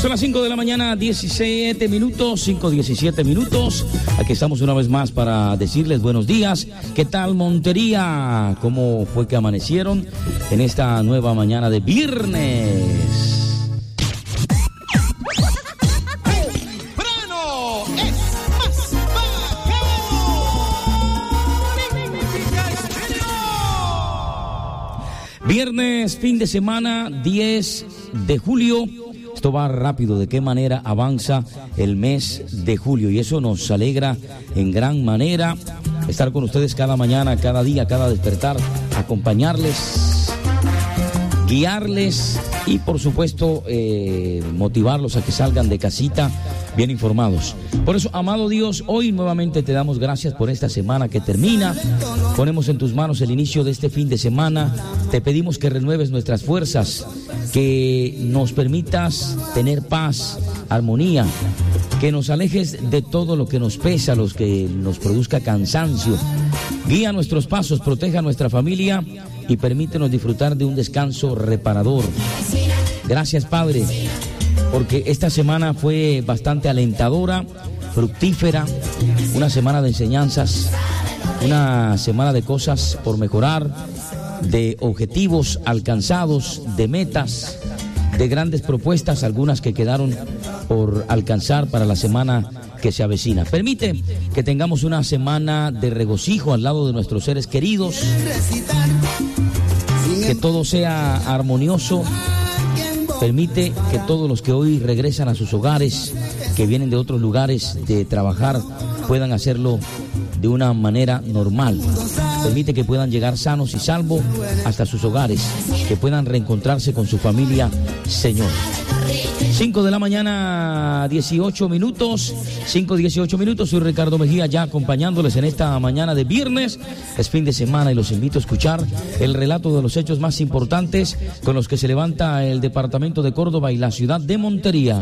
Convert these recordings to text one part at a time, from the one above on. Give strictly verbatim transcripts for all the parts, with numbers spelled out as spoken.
Son las cinco de la mañana, diecisiete minutos, cinco diecisiete minutos. Aquí estamos una vez más para decirles buenos días. ¿Qué tal, Montería? ¿Cómo fue que amanecieron en esta nueva mañana de viernes? Viernes, fin de semana, diez de julio. Esto va rápido, de qué manera avanza el mes de julio, y eso nos alegra en gran manera estar con ustedes cada mañana, cada día, cada despertar, acompañarles, guiarles y por supuesto eh, motivarlos a que salgan de casita bien informados. Por eso, amado Dios, hoy nuevamente te damos gracias por esta semana que termina. Ponemos en tus manos el inicio de este fin de semana. Te pedimos que renueves nuestras fuerzas, que nos permitas tener paz, armonía, que nos alejes de todo lo que nos pesa, los que nos produzca cansancio. Guía nuestros pasos, proteja a nuestra familia y permítenos disfrutar de un descanso reparador. Gracias, Padre, porque esta semana fue bastante alentadora, fructífera, una semana de enseñanzas, una semana de cosas por mejorar, de objetivos alcanzados, de metas, de grandes propuestas, algunas que quedaron por alcanzar para la semana que se avecina. Permite que tengamos una semana de regocijo al lado de nuestros seres queridos, que todo sea armonioso. Permite que todos los que hoy regresan a sus hogares, que vienen de otros lugares de trabajar, puedan hacerlo de una manera normal. Permite que puedan llegar sanos y salvos hasta sus hogares, que puedan reencontrarse con su familia, Señor. cinco de la mañana, dieciocho minutos, cinco dieciocho minutos, soy Ricardo Mejía, ya acompañándoles en esta mañana de viernes. Es fin de semana y los invito a escuchar el relato de los hechos más importantes con los que se levanta el departamento de Córdoba y la ciudad de Montería.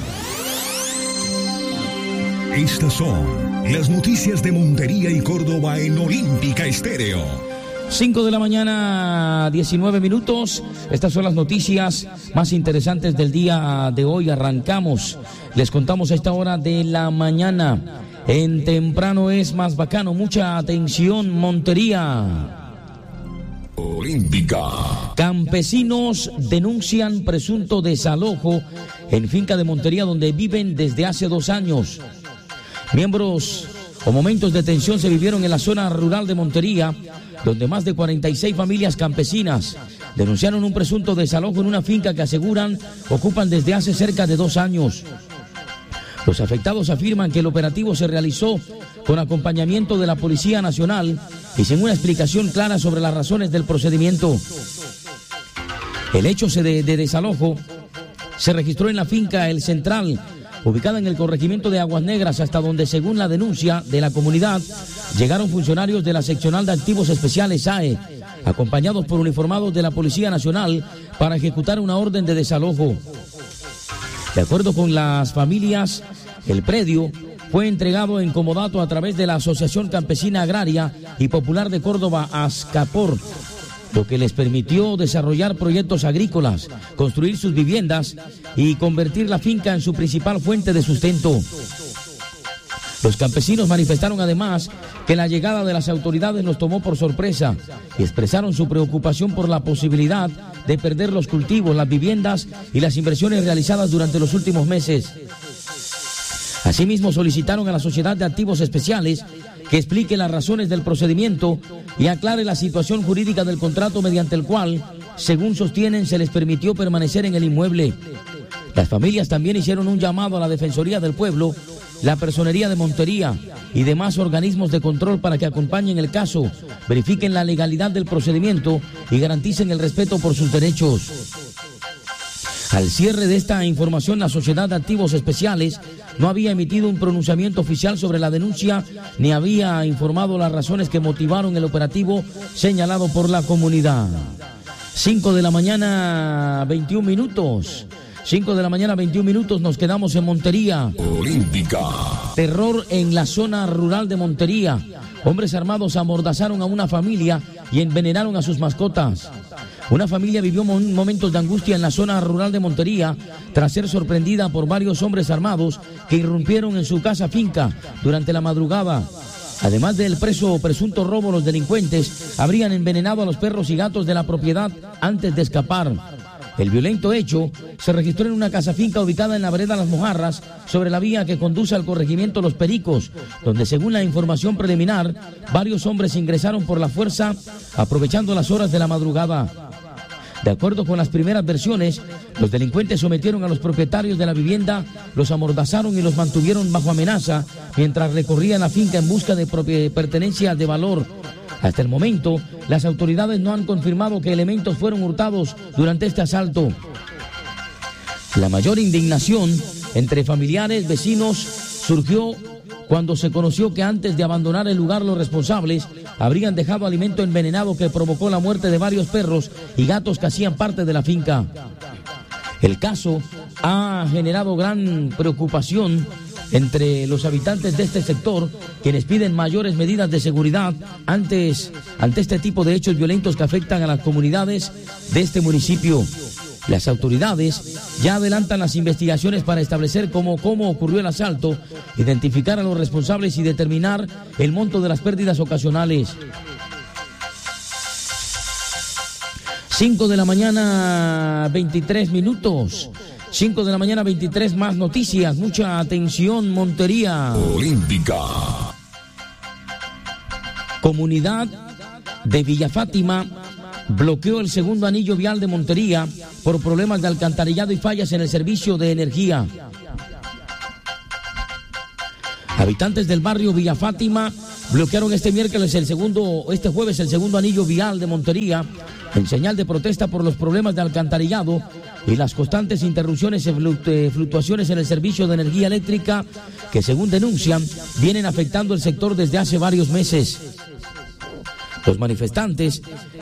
Estas son las noticias de Montería y Córdoba en Olímpica Estéreo. cinco de la mañana, diecinueve minutos. Estas son las noticias más interesantes del día de hoy. Arrancamos. Les contamos a esta hora de la mañana. En temprano es más bacano. Mucha atención, Montería. Olímpica. Campesinos denuncian presunto desalojo en finca de Montería donde viven desde hace dos años. Miembros o momentos de tensión se vivieron en la zona rural de Montería, donde más de cuarenta y seis familias campesinas denunciaron un presunto desalojo en una finca que aseguran ocupan desde hace cerca de dos años. Los afectados afirman que el operativo se realizó con acompañamiento de la Policía Nacional y sin una explicación clara sobre las razones del procedimiento. El hecho de, de desalojo se registró en la finca El Central, ubicada en el corregimiento de Aguas Negras, hasta donde, según la denuncia de la comunidad, llegaron funcionarios de la Seccional de Activos Especiales A E, acompañados por uniformados de la Policía Nacional, para ejecutar una orden de desalojo. De acuerdo con las familias, el predio fue entregado en comodato a través de la Asociación Campesina Agraria y Popular de Córdoba, ASCAPOR, lo que les permitió desarrollar proyectos agrícolas, construir sus viviendas y convertir la finca en su principal fuente de sustento. Los campesinos manifestaron además que la llegada de las autoridades los tomó por sorpresa y expresaron su preocupación por la posibilidad de perder los cultivos, las viviendas y las inversiones realizadas durante los últimos meses. Asimismo, solicitaron a la Sociedad de Activos Especiales que explique las razones del procedimiento y aclare la situación jurídica del contrato mediante el cual, según sostienen, se les permitió permanecer en el inmueble. Las familias también hicieron un llamado a la Defensoría del Pueblo, la Personería de Montería y demás organismos de control para que acompañen el caso, verifiquen la legalidad del procedimiento y garanticen el respeto por sus derechos. Al cierre de esta información, la Sociedad de Activos Especiales no había emitido un pronunciamiento oficial sobre la denuncia ni había informado las razones que motivaron el operativo señalado por la comunidad. cinco de la mañana, veintiún minutos. cinco de la mañana, veintiún minutos, nos quedamos en Montería. Olímpica. Terror en la zona rural de Montería. Hombres armados amordazaron a una familia y envenenaron a sus mascotas. Una familia vivió momentos de angustia en la zona rural de Montería tras ser sorprendida por varios hombres armados que irrumpieron en su casa finca durante la madrugada. Además del preso presunto robo, los delincuentes habrían envenenado a los perros y gatos de la propiedad antes de escapar. El violento hecho se registró en una casa finca ubicada en la vereda Las Mojarras, sobre la vía que conduce al corregimiento Los Pericos, donde, según la información preliminar, varios hombres ingresaron por la fuerza, aprovechando las horas de la madrugada. De acuerdo con las primeras versiones, los delincuentes sometieron a los propietarios de la vivienda, los amordazaron y los mantuvieron bajo amenaza mientras recorrían la finca en busca de pertenencias de valor. Hasta el momento, las autoridades no han confirmado que elementos fueron hurtados durante este asalto. La mayor indignación entre familiares, vecinos, surgió cuando se conoció que antes de abandonar el lugar los responsables habrían dejado alimento envenenado que provocó la muerte de varios perros y gatos que hacían parte de la finca. El caso ha generado gran preocupación entre los habitantes de este sector, quienes piden mayores medidas de seguridad antes, ante este tipo de hechos violentos que afectan a las comunidades de este municipio. Las autoridades ya adelantan las investigaciones para establecer cómo, cómo ocurrió el asalto, identificar a los responsables y determinar el monto de las pérdidas ocasionales. cinco de la mañana, veintitrés minutos. cinco de la mañana, veintitrés, más noticias. Mucha atención, Montería. Olímpica. Comunidad de Villa Fátima bloqueó el segundo anillo vial de Montería por problemas de alcantarillado y fallas en el servicio de energía. Habitantes del barrio Villa Fátima bloquearon este miércoles el segundo, este jueves el segundo anillo vial de Montería en señal de protesta por los problemas de alcantarillado y las constantes interrupciones y fluctuaciones en el servicio de energía eléctrica que, según denuncian, vienen afectando el sector desde hace varios meses. Los manifestantes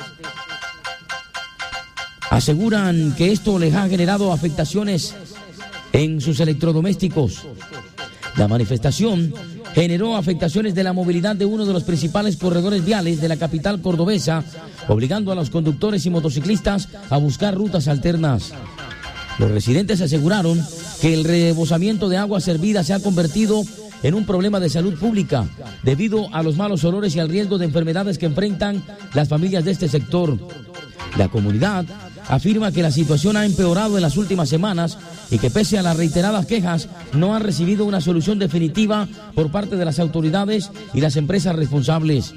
aseguran que esto les ha generado afectaciones en sus electrodomésticos. La manifestación generó afectaciones de la movilidad de uno de los principales corredores viales de la capital cordobesa, obligando a los conductores y motociclistas a buscar rutas alternas. Los residentes aseguraron que el rebosamiento de agua servida se ha convertido en un problema de salud pública debido a los malos olores y al riesgo de enfermedades que enfrentan las familias de este sector. La comunidad afirma que la situación ha empeorado en las últimas semanas y que, pese a las reiteradas quejas, no han recibido una solución definitiva por parte de las autoridades y las empresas responsables.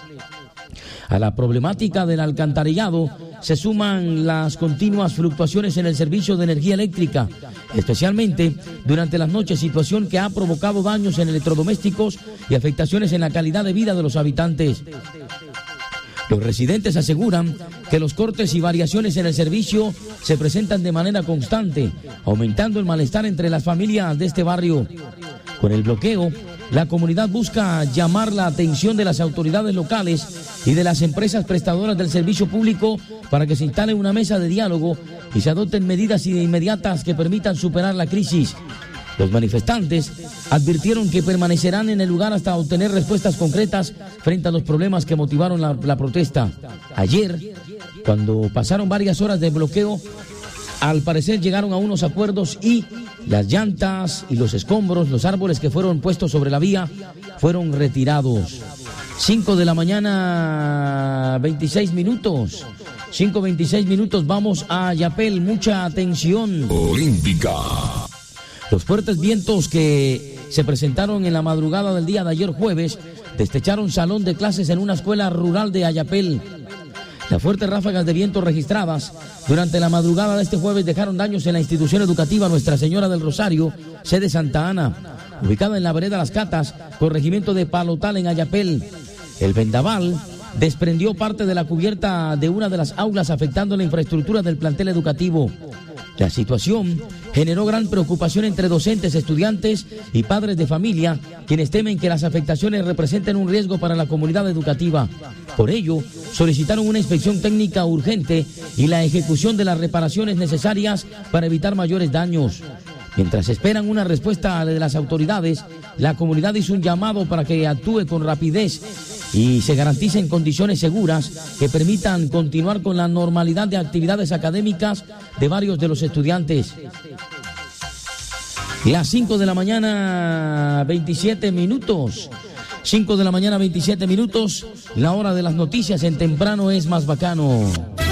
A la problemática del alcantarillado se suman las continuas fluctuaciones en el servicio de energía eléctrica, especialmente durante las noches, situación que ha provocado daños en electrodomésticos y afectaciones en la calidad de vida de los habitantes. Los residentes aseguran que los cortes y variaciones en el servicio se presentan de manera constante, aumentando el malestar entre las familias de este barrio. Con el bloqueo, la comunidad busca llamar la atención de las autoridades locales y de las empresas prestadoras del servicio público para que se instale una mesa de diálogo y se adopten medidas inmediatas que permitan superar la crisis. Los manifestantes advirtieron que permanecerán en el lugar hasta obtener respuestas concretas frente a los problemas que motivaron la, la protesta. Ayer, cuando pasaron varias horas de bloqueo, al parecer llegaron a unos acuerdos y las llantas y los escombros, los árboles que fueron puestos sobre la vía, fueron retirados. cinco de la mañana, veintiséis minutos. cinco veintiséis minutos, vamos a Yapel, mucha atención. Olímpica. Los fuertes vientos que se presentaron en la madrugada del día de ayer jueves destecharon salón de clases en una escuela rural de Ayapel. Las fuertes ráfagas de viento registradas durante la madrugada de este jueves dejaron daños en la institución educativa Nuestra Señora del Rosario, sede Santa Ana, ubicada en la vereda Las Catas, corregimiento de Palotal en Ayapel. El vendaval desprendió parte de la cubierta de una de las aulas, afectando la infraestructura del plantel educativo. La situación generó gran preocupación entre docentes, estudiantes y padres de familia, quienes temen que las afectaciones representen un riesgo para la comunidad educativa. Por ello, solicitaron una inspección técnica urgente y la ejecución de las reparaciones necesarias para evitar mayores daños. Mientras esperan una respuesta de las autoridades, la comunidad hizo un llamado para que actúe con rapidez y se garanticen condiciones seguras que permitan continuar con la normalidad de actividades académicas de varios de los estudiantes. Las cinco de la mañana, veintisiete minutos. cinco de la mañana, veintisiete minutos. La hora de las noticias en Temprano es más bacano.